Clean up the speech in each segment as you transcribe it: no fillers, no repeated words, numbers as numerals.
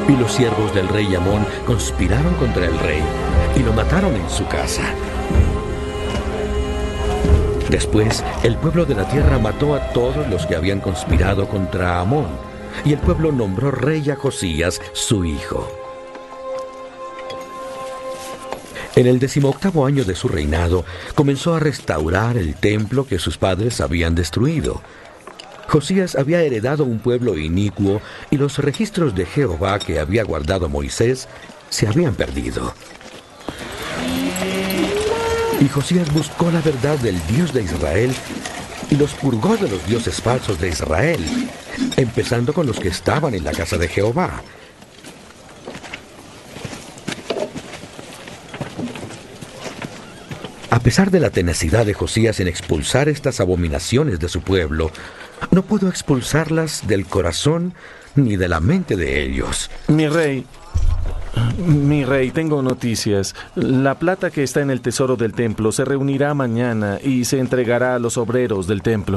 Y los siervos del rey Amón conspiraron contra el rey y lo mataron en su casa. Después, el pueblo de la tierra mató a todos los que habían conspirado contra Amón, y el pueblo nombró rey a Josías, su hijo. En el 18º año de su reinado, comenzó a restaurar el templo que sus padres habían destruido. Josías había heredado un pueblo inicuo y los registros de Jehová que había guardado Moisés se habían perdido. Y Josías buscó la verdad del Dios de Israel y los purgó de los dioses falsos de Israel, empezando con los que estaban en la casa de Jehová. A pesar de la tenacidad de Josías en expulsar estas abominaciones de su pueblo, no pudo expulsarlas del corazón ni de la mente de ellos. Mi rey, tengo noticias. La plata que está en el tesoro del templo se reunirá mañana y se entregará a los obreros del templo.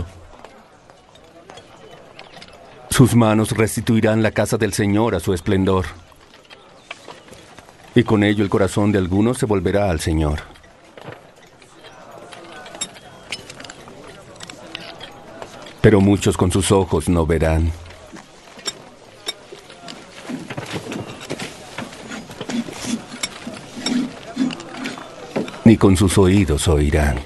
Sus manos restituirán la casa del Señor a su esplendor. Y con ello el corazón de algunos se volverá al Señor. Pero muchos con sus ojos no verán. Ni con sus oídos oirán.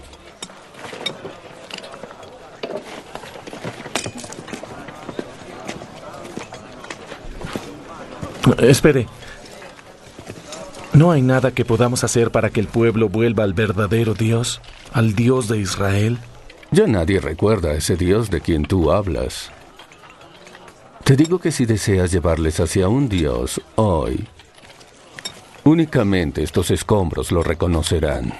Espere. ¿No hay nada que podamos hacer para que el pueblo vuelva al verdadero Dios, al Dios de Israel? Ya nadie recuerda a ese Dios de quien tú hablas. Te digo que si deseas llevarles hacia un Dios hoy, únicamente estos escombros lo reconocerán.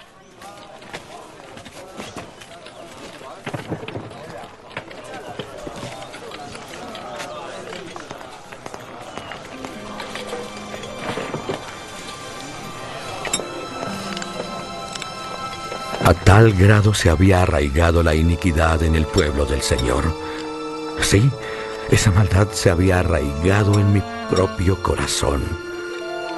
A tal grado se había arraigado la iniquidad en el pueblo del Señor. Sí, esa maldad se había arraigado en mi propio corazón.